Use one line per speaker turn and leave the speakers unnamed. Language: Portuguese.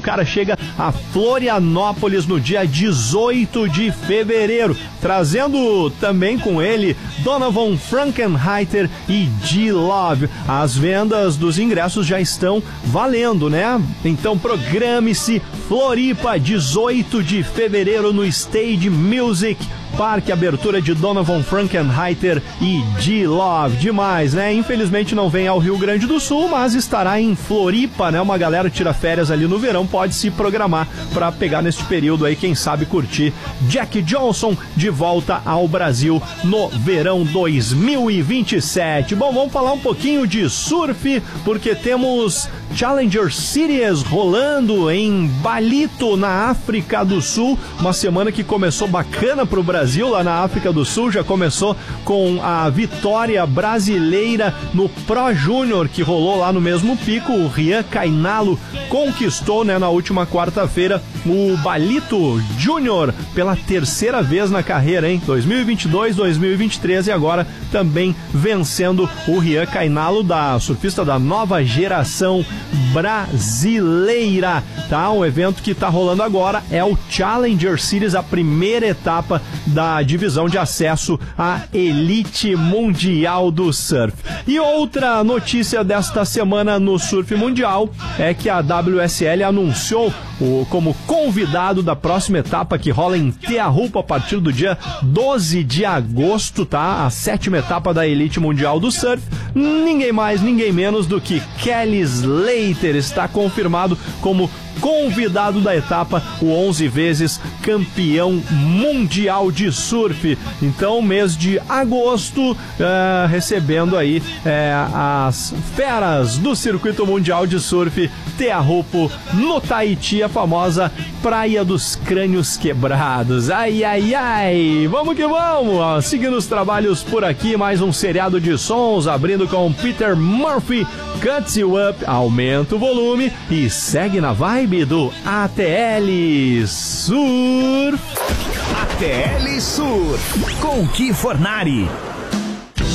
cara chega a Florianópolis no dia 18 de fevereiro, trazendo também com ele Donovan Frankenheiter e D-Love. As vendas dos ingressos já estão valendo, né? Então programe-se, Floripa, 18 de fevereiro no Stage Music Parque, abertura de Donovan Frankenheiter e D-Love. Demais, né? Infelizmente não vem ao Rio Grande do Sul, mas estará em Floripa, né? Uma galera tira férias ali no verão, pode se programar para pegar neste período aí, quem sabe curtir Jack Johnson de volta ao Brasil no verão 2027. Bom, vamos falar um pouquinho de surf, porque temos Challenger Series rolando em Balito, na África do Sul. Uma semana que começou bacana pro Brasil lá na África do Sul, já começou com a vitória brasileira no Pro Júnior, que rolou lá no mesmo pico. O Rian Cainalo conquistou, né, na última quarta-feira o Balito Júnior pela terceira vez na carreira, hein? 2022, 2023 e agora também vencendo o Rian Cainalo, da surfista da nova geração brasileira, tá? O evento que tá rolando agora é o Challenger Series, a primeira etapa da divisão de acesso à elite mundial do surf. E outra notícia desta semana no surf mundial é que a WSL anunciou como convidado da próxima etapa, que rola em Teahupo a partir do dia 12 de agosto, tá? A 7ª etapa da elite mundial do surf. Ninguém mais, ninguém menos do que Kelly Slater está confirmado como convidado da etapa, o 11 vezes campeão mundial de surf. Então, mês de agosto, recebendo aí as feras do circuito mundial de surf, Teahupo, no Tahiti, a famosa Praia dos Crânios Quebrados. Ai, ai, ai, vamos que vamos, seguindo os trabalhos por aqui, mais um seriado de sons, abrindo com Peter Murphy, Cuts You Up, aumenta o volume e segue na vibe do ATL Surf.
ATL Surf, com Ki Fornari.